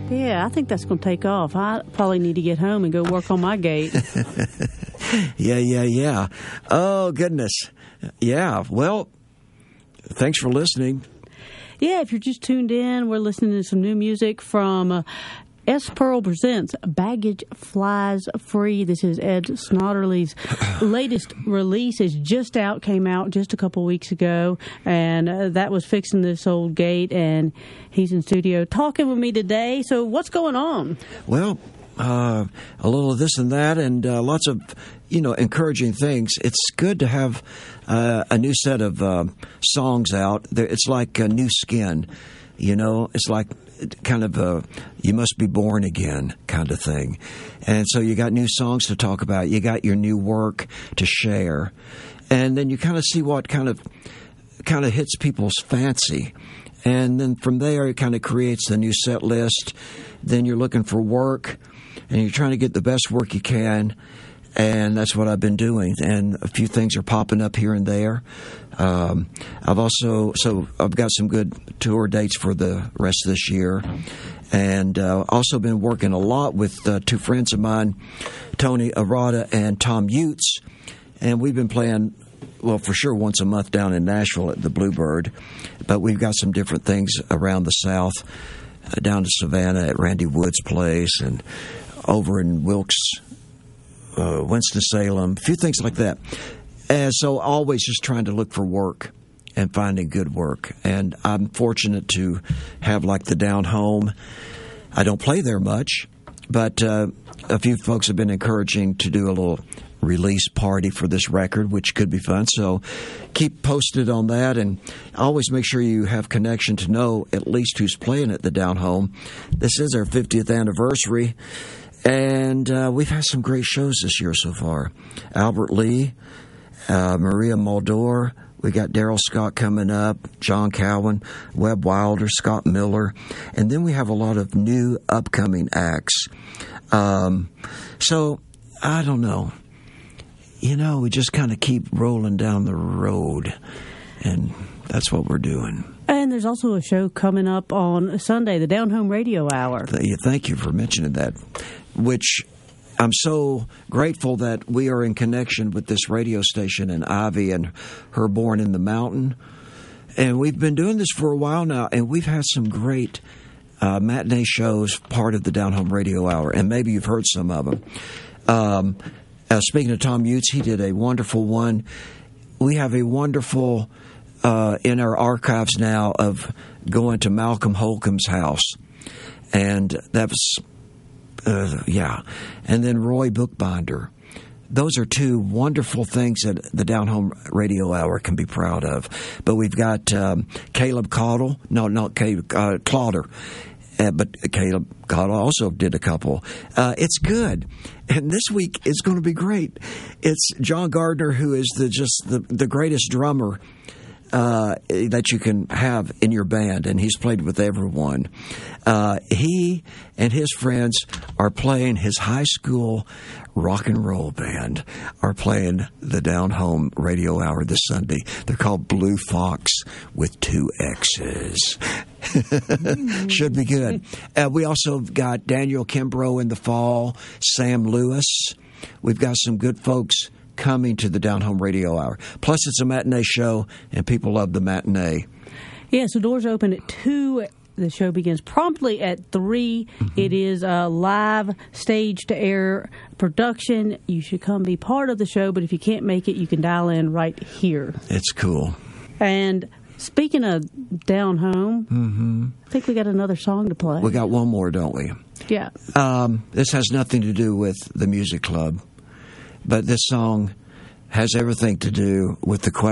Yeah, I think that's going to take off. I probably need to get home and go work on my gate. Yeah. Oh, goodness. Yeah, well, thanks for listening. Yeah, if you're just tuned in, we're listening to some new music from S. Pearl Presents Baggage Flies Free. This is Ed Snodderly's latest release. It's just out, came out just a couple weeks ago, and that was Fixing This Old Gate, and he's in studio talking with me today. So what's going on? Well, a little of this and that, and lots of, encouraging things. It's good to have a new set of songs out. It's like a new skin, It's like kind of a you must be born again kind of thing. And so you got new songs to talk about. You got your new work to share. And then you kind of see what kind of hits people's fancy. And then from there, it kind of creates the new set list. Then you're looking for work, and you're trying to get the best work you can. And that's what I've been doing. And a few things are popping up here and there. I've got some good tour dates for the rest of this year. And also been working a lot with two friends of mine, Tony Arata and Tom Utes. And we've been playing, well, for sure once a month down in Nashville at the Bluebird. But we've got some different things around the South, down to Savannah at Randy Wood's place, and over in Wilkes, Winston-Salem, a few things like that. And so always just trying to look for work and finding good work. And I'm fortunate to have like the Down Home. I don't play there much, but a few folks have been encouraging to do a little release party for this record, which could be fun. So keep posted on that, and always make sure you have connection to know at least who's playing at the Down Home. This is our 50th anniversary. And we've had some great shows this year so far. Albert Lee, Maria Muldaur. We got Daryl Scott coming up, John Cowan, Webb Wilder, Scott Miller. And then we have a lot of new upcoming acts. So, I don't know. We just kind of keep rolling down the road. And that's what we're doing. And there's also a show coming up on Sunday, the Down Home Radio Hour. Thank you for mentioning that, which I'm so grateful that we are in connection with this radio station and Ivy and her Born in the Mountain. And we've been doing this for a while now, and we've had some great matinee shows, part of the Down Home Radio Hour, and maybe you've heard some of them. Speaking of Tom Utes, he did a wonderful one. We have a wonderful in our archives now of going to Malcolm Holcomb's house. And that was, And then Roy Bookbinder. Those are two wonderful things that the Down Home Radio Hour can be proud of. But we've got Caleb Caudle. No, not Caleb, Clodder. But Caleb Caudle also did a couple. It's good. And this week is going to be great. It's John Gardner, who is the greatest drummer that you can have in your band, and he's played with everyone. He and his friends are playing his high school rock and roll band, are playing the Down Home Radio Hour this Sunday. They're called Blue Fox with 2 X's. Should be good. We also got Daniel Kimbrough in the fall, Sam Lewis. We've got some good folks coming to the Down Home Radio Hour. Plus, it's a matinee show, and people love the matinee. Yeah, so doors open at 2. The show begins promptly at 3. Mm-hmm. It is a live stage-to-air production. You should come be part of the show, but if you can't make it, you can dial in right here. It's cool. And speaking of Down Home, I think we got another song to play. We got one more, don't we? Yeah. This has nothing to do with the music club, but this song has everything to do with the question